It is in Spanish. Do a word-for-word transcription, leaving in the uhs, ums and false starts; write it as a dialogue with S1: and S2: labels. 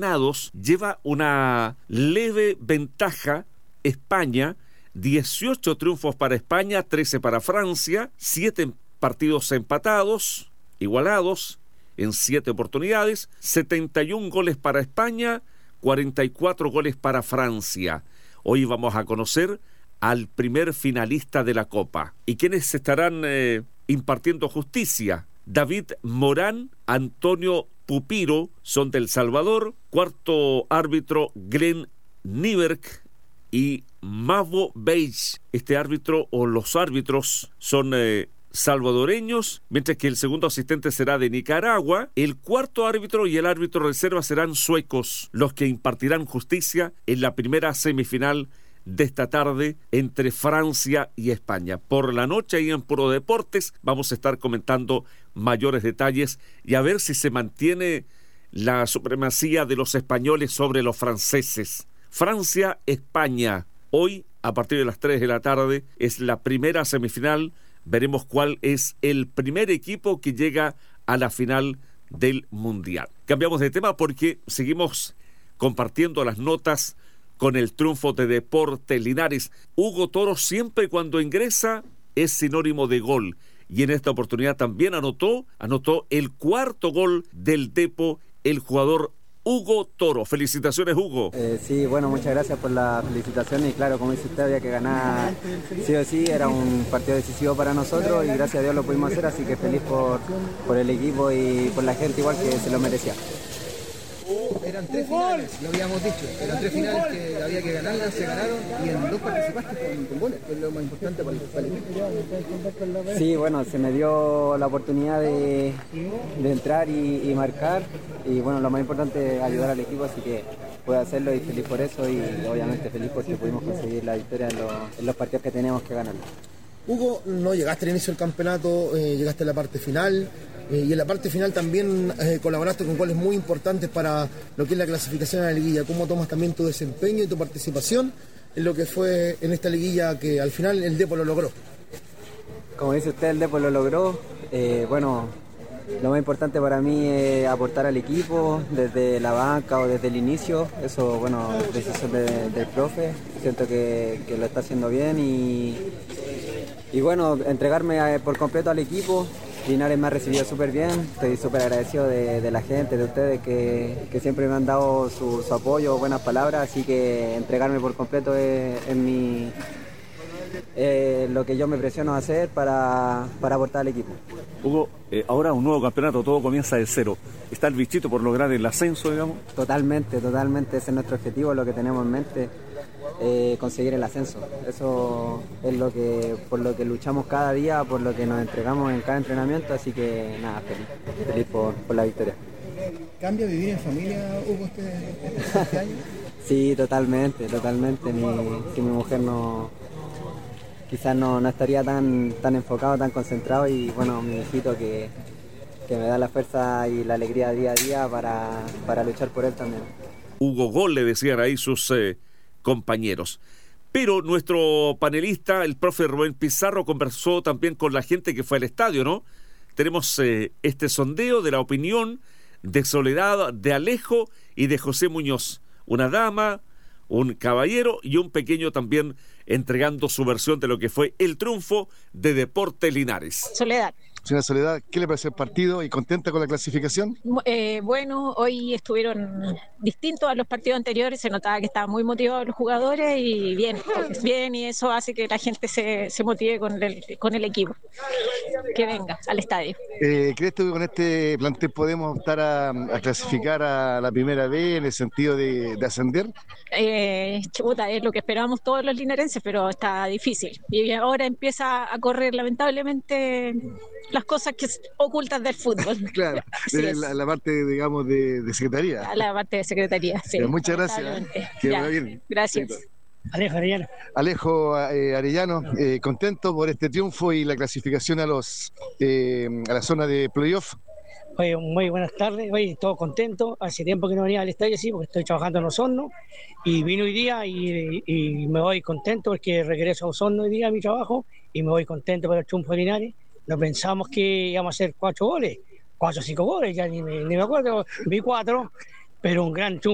S1: ganados, lleva una leve ventaja España, dieciocho triunfos para España, trece para Francia, siete partidos empatados, igualados en siete oportunidades, setenta y un goles para España, cuarenta y cuatro goles para Francia. Hoy vamos a conocer al primer finalista de la Copa. ¿Y quiénes estarán eh, impartiendo justicia? David Morán, Antonio Pupiro son del Salvador, cuarto árbitro Glenn Nieberg y Mavo Beige. Este árbitro o los árbitros son eh, salvadoreños, mientras que el segundo asistente será de Nicaragua. El cuarto árbitro y el árbitro reserva serán suecos, los que impartirán justicia en la primera semifinal de esta tarde entre Francia y España. Por la noche ahí en Puro Deportes vamos a estar comentando mayores detalles y a ver si se mantiene la supremacía de los españoles sobre los franceses. Francia-España, hoy a partir de las tres de la tarde es la primera semifinal. Veremos cuál es el primer equipo que llega a la final del Mundial. Cambiamos de tema porque seguimos compartiendo las notas con el triunfo de Deportes Linares. Hugo Toro siempre cuando ingresa es sinónimo de gol. Y en esta oportunidad también anotó, anotó el cuarto gol del Depo, el jugador Hugo Toro. Felicitaciones, Hugo.
S2: Eh, sí, bueno, muchas gracias por la felicitación y claro, como dice usted, había que ganar sí o sí, era un partido decisivo para nosotros y gracias a Dios lo pudimos hacer, así que feliz por, por el equipo y por la gente igual que se lo merecía.
S3: Eran tres finales, lo habíamos dicho, eran tres finales que había que ganarlas, se ganaron y en dos participaste con, con goles, que es lo más importante para el, para el equipo.
S2: Sí, bueno, se me dio la oportunidad de, de entrar y, y marcar y bueno, lo más importante es ayudar al equipo, así que pude hacerlo y feliz por eso y obviamente feliz porque pudimos conseguir la victoria en, lo, en los partidos que teníamos que ganar.
S3: Hugo, no llegaste al inicio del campeonato, eh, llegaste a la parte final eh, y en la parte final también eh, colaboraste con goles muy importantes para lo que es la clasificación a la liguilla. ¿Cómo tomas también tu desempeño y tu participación en lo que fue en esta liguilla que al final el Depo lo logró?
S2: Como dice usted, el Depo lo logró. Eh, bueno, lo más importante para mí es aportar al equipo desde la banca o desde el inicio. Eso, bueno, decisión de, del profe. Siento que, que lo está haciendo bien y... Y bueno, entregarme por completo al equipo. Linares me ha recibido súper bien, estoy súper agradecido de, de la gente, de ustedes que, que siempre me han dado su, su apoyo, buenas palabras, así que entregarme por completo es, es mi, eh, lo que yo me presiono a hacer para, para aportar al equipo.
S1: Hugo, eh, ahora un nuevo campeonato, todo comienza de cero. ¿Está el bichito por lograr el ascenso, digamos?
S2: Totalmente, totalmente, ese es nuestro objetivo, lo que tenemos en mente. Eh, conseguir el ascenso, eso es lo que por lo que luchamos cada día, por lo que nos entregamos en cada entrenamiento, así que nada, feliz, feliz por, por la victoria.
S3: ¿Cambia vivir en familia, Hugo, este, este año?
S2: Sí, totalmente, totalmente. Mi, si mi mujer no, quizás no, no estaría tan, tan enfocado, tan concentrado y bueno, mi hijito que, que me da la fuerza y la alegría día a día para, para luchar por él también.
S1: Hugo Gol le decían ahí sus eh, compañeros. Pero nuestro panelista, el profe Rubén Pizarro, conversó también con la gente que fue al estadio, ¿no? Tenemos eh, este sondeo de la opinión de Soledad, de Alejo y de José Muñoz. Una dama, un caballero y un pequeño también entregando su versión de lo que fue el triunfo de Deportes Linares.
S4: Soledad.
S5: Señora Soledad, ¿qué le pareció el partido y contenta con la clasificación?
S4: Eh, bueno, hoy estuvieron distintos a los partidos anteriores, se notaba que estaban muy motivados los jugadores y bien, bien y eso hace que la gente se, se motive con el, con el equipo, que venga al estadio.
S5: Eh, ¿Crees tú que con este plantel podemos optar a, a clasificar a la primera vez en el sentido de, de ascender?
S4: Eh, chuta, es lo que esperábamos todos los linarenses, pero está difícil y ahora empieza a correr lamentablemente las cosas que ocultas del fútbol.
S5: Claro, la, la parte, digamos, de, de secretaría.
S4: La parte de secretaría, sí.
S5: Ya, muchas gracias. Que
S4: ya,
S5: bien.
S4: Gracias.
S5: Sí,
S6: Alejo Arellano.
S5: Alejo eh, Arellano, eh, contento por este triunfo y la clasificación a los eh, a la zona de playoff.
S6: Oye, muy buenas tardes, oye, todo contento. Hace tiempo que no venía al estadio, sí, porque estoy trabajando en Osorno y vine hoy día y, y me voy contento porque regreso a Osorno hoy día a mi trabajo y me voy contento por el triunfo de Linares. No pensamos que íbamos a hacer cuatro goles, cuatro o cinco goles, ya ni me, ni me acuerdo, vi cuatro, pero un gran triunfo.